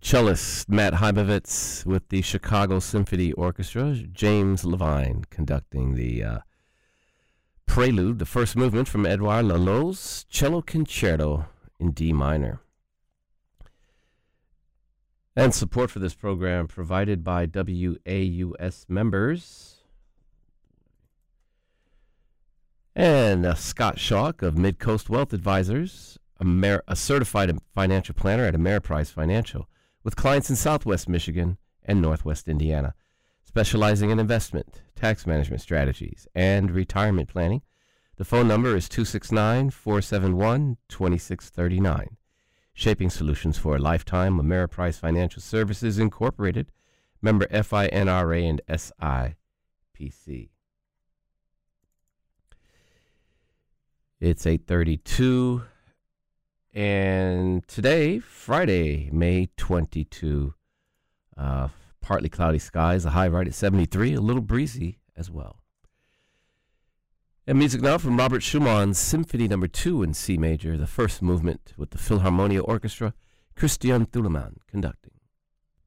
Cellist Matt Heibovitz with the Chicago Symphony Orchestra. James Levine conducting the prelude, the first movement from Edouard Lalo's Cello Concerto in D minor. And support for this program provided by WAUS members. And Scott Schalk of Midcoast Wealth Advisors, a certified financial planner at Ameriprise Financial, with clients in Southwest Michigan and Northwest Indiana, specializing in investment, tax management strategies, and retirement planning. The phone number is 269-471-2639. Shaping Solutions for a Lifetime, Ameriprise Financial Services Incorporated, member FINRA and SIPC. It's 8:32, and today, Friday, May 22, partly cloudy skies, a high right at 73, a little breezy as well. And music now from Robert Schumann's Symphony No. 2 in C major, the first movement with the Philharmonia Orchestra, Christian Thielemann conducting.